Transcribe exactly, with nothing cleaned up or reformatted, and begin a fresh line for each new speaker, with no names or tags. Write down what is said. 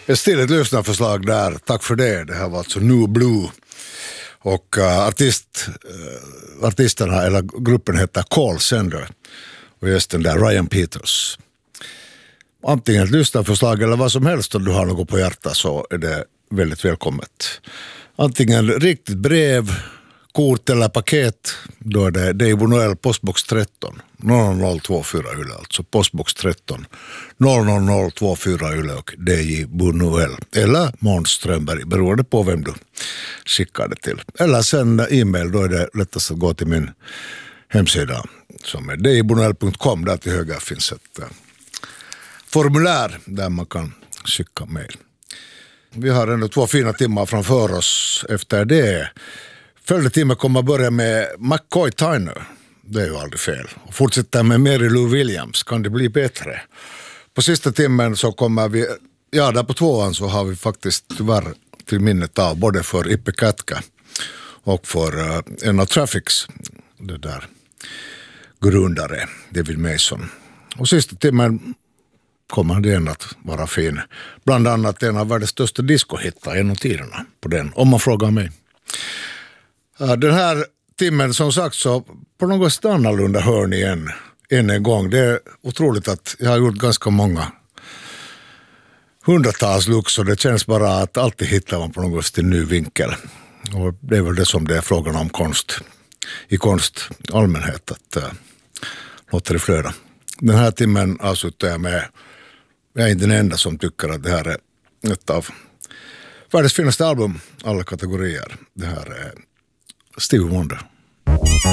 Ett stiligt lyssnarförslag där, tack för det. Det här var alltså New Blue. Och uh, artist, uh, artisterna, eller gruppen heter Call Sender. Och just den där Ryan Peters. Antingen ett lyssnarförslag eller vad som helst om du har något på hjärta, så är det väldigt välkommet. Antingen riktigt brev, kort eller paket, då är det Dave Noel, postbox tretton noll noll två fyra Yle, alltså postbox tretton noll noll två fyra Yle och D J Noel eller Måns Strömberg, beroende på vem du skickar det till. Eller sen e-mail, då är det lättast att gå till min hemsida som är d j bonoel punkt com. Där till höger finns ett uh, formulär där man kan skicka mejl. Vi har ändå två fina timmar framför oss efter det. Följande kommer att börja med McCoy Tyner. Det är ju aldrig fel. Och fortsätter med Mary Lou Williams. Kan det bli bättre? På sista timmen så kommer vi... Ja, där på tvåan så har vi faktiskt tyvärr till minnet av både för Ippe Kätkä och för uh, en av Traffics, det där grundare, David Mason. Och sista timmen kommer den att vara fin. Bland annat en av världens största discohittar genom tiderna på den, om man frågar mig. Den här timmen, som sagt, så på något sätt annorlunda hör ni igen än en gång. Det är otroligt att jag har gjort ganska många hundratals looks, och det känns bara att alltid hittar man på något sätt en ny vinkel. Och det är väl det som det är frågan om konst, i konst allmänhet, att uh, låta det flöda. Den här timmen avslutar jag med, jag är inte den enda som tycker att det här är ett av världens finaste album, alla kategorier. Det här är Stevie Wonder.